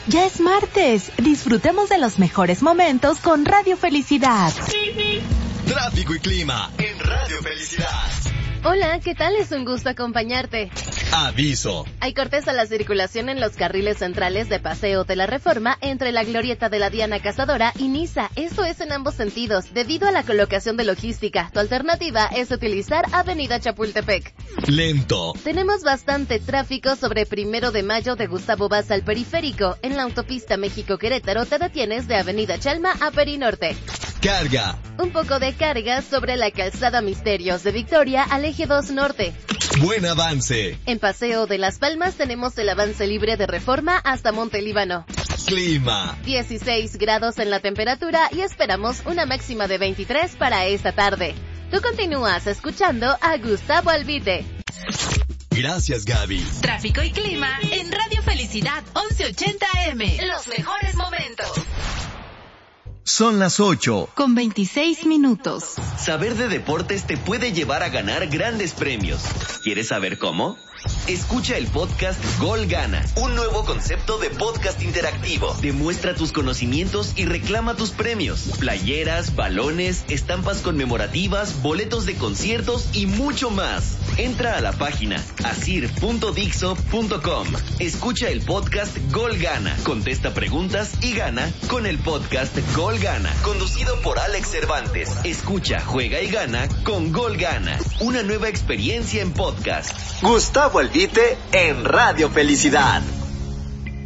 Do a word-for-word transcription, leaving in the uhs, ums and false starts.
Ya es martes. Disfrutemos de los mejores momentos con Radio Felicidad. Tráfico y clima en Radio Felicidad. Hola, ¿qué tal? Es un gusto acompañarte. Aviso. Hay cortes a la circulación en los carriles centrales de Paseo de la Reforma entre la Glorieta de la Diana Cazadora y Niza. Esto es en ambos sentidos, debido a la colocación de logística. Tu alternativa es utilizar Avenida Chapultepec. Lento. Tenemos bastante tráfico sobre Primero de Mayo de Gustavo Vaz al Periférico. En la autopista México-Querétaro te detienes de Avenida Chalma a Perinorte. Carga. Un poco de carga sobre la calzada Misterios de Victoria al Eje dos Norte. Buen avance. En Paseo de las Palmas tenemos el avance libre de Reforma hasta Montelíbano. Clima. dieciséis grados en la temperatura y esperamos una máxima de veintitrés para esta tarde. Tú continúas escuchando a Gustavo Albite. Gracias, Gaby. Tráfico y clima en Radio Felicidad once ochenta A M. Los mejores momentos. Son las ocho. Con veintiséis minutos. Saber de deportes te puede llevar a ganar grandes premios. ¿Quieres saber cómo? Escucha el podcast Gol Gana, un nuevo concepto de podcast interactivo. Demuestra tus conocimientos y reclama tus premios. Playeras, balones, estampas conmemorativas, boletos de conciertos y mucho más. Entra a la página asir punto dixo punto com. Escucha el podcast Gol Gana, contesta preguntas y gana con el podcast Gol Gana, conducido por Alex Cervantes. Escucha, juega y gana con Gol Gana, una nueva experiencia en podcast. Gustavo Albite en Radio Felicidad.